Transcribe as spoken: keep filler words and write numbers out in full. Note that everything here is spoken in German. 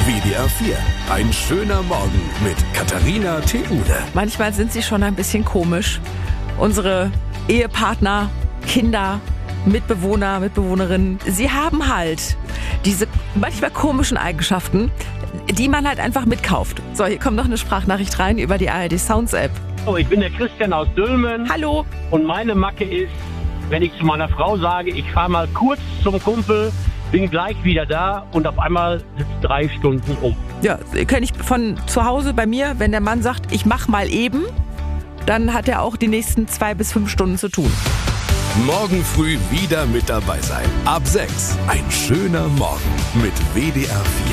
W D R vier. Ein schöner Morgen mit Katharina Theule. Manchmal sind sie schon ein bisschen komisch. Unsere Ehepartner, Kinder, Mitbewohner, Mitbewohnerinnen, sie haben halt diese manchmal komischen Eigenschaften, die man halt einfach mitkauft. So, hier kommt noch eine Sprachnachricht rein über die A R D Sounds App. Oh, ich bin der Christian aus Dülmen. Hallo. Und meine Macke ist, wenn ich zu meiner Frau sage, ich fahre mal kurz zum Kumpel, bin gleich wieder da und auf einmal sitzt drei Stunden um. Ja, kenne ich von zu Hause bei mir, wenn der Mann sagt, ich mach mal eben, dann hat er auch die nächsten zwei bis fünf Stunden zu tun. Morgen früh wieder mit dabei sein. Ab sechs. Ein schöner Morgen mit W D R vier.